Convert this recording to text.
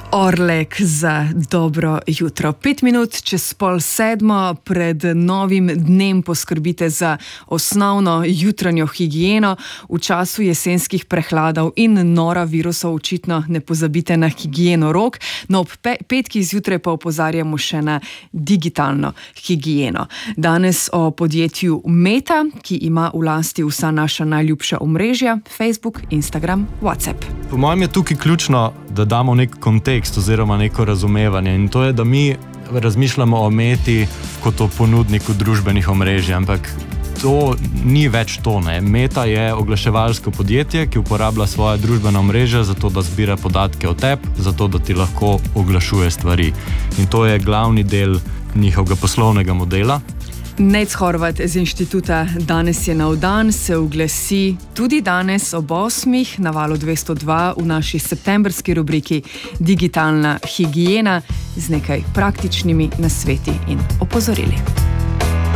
Orlek za dobro jutro. 5 minut čez 6:30 pred novim dnem poskrbite za osnovno jutranjo higieno. V času jesenskih prehladov in norovirusov očitno ne pozabite na higieno rok. No, ob petkih zjutraj pa opozarjamo še na digitalno higieno. Danes o podjetju Meta, ki ima v lasti vsa naša najljubša omrežja, Facebook, Instagram, WhatsApp. Po mojem je tukaj ključno, da damo nek kontekst oziroma neko razumevanje, in to je, da mi razmišljamo o Meti kot o ponudniku družbenih omrežij, ampak to ni več to, ne. Meta je oglaševalsko podjetje, ki uporablja svoje družbena omrežja zato, da zbira podatke o tebi, zato, da ti lahko oglašuje stvari. In to je glavni del njihovega poslovnega modela. Nejc Horvat z inštituta Danes je nov dan se oglasi tudi danes ob 8 na valu 202 v naši septembrski rubriki Digitalna higiena z nekaj praktičnimi nasveti in opozorili.